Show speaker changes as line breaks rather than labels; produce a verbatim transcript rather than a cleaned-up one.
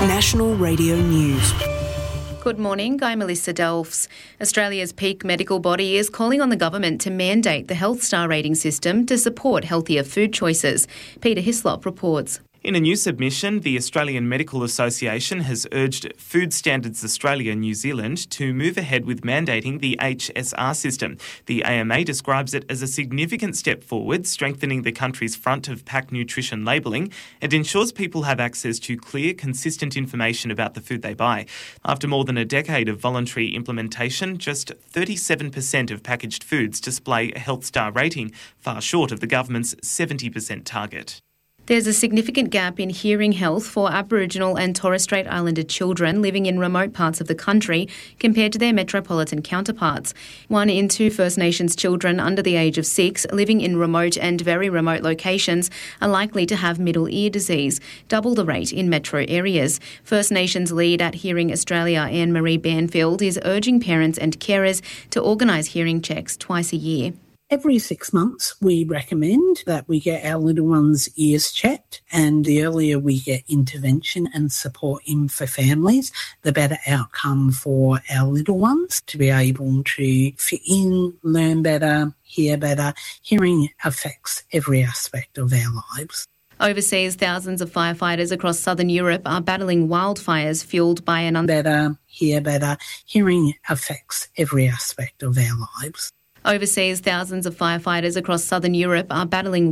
National Radio News.
Good morning, I'm Melissa Delfs. Australia's peak medical body is calling on the government to mandate the Health Star rating system to support healthier food choices. Peter Hislop reports.
In a new submission, the Australian Medical Association has urged Food Standards Australia New Zealand to move ahead with mandating the H S R system. The A M A describes it as a significant step forward, strengthening the country's front-of-pack nutrition labelling and ensures people have access to clear, consistent information about the food they buy. After more than a decade of voluntary implementation, just thirty-seven percent of packaged foods display a Health Star rating, far short of the government's seventy percent target.
There's a significant gap in hearing health for Aboriginal and Torres Strait Islander children living in remote parts of the country compared to their metropolitan counterparts. One in two First Nations children under the age of six living in remote and very remote locations are likely to have middle ear disease, double the rate in metro areas. First Nations lead at Hearing Australia, Anne-Marie Banfield, is urging parents and carers to organise hearing checks twice a year.
Every six months, we recommend that we get our little ones' ears checked, and the earlier we get intervention and support in for families, the better outcome for our little ones to be able to fit in, learn better, hear better. Hearing affects every aspect of our lives.
Overseas, thousands of firefighters across southern Europe are battling wildfires fuelled by an... Un-
better, hear better. Hearing affects every aspect of our lives.
Overseas, thousands of firefighters across southern Europe are battling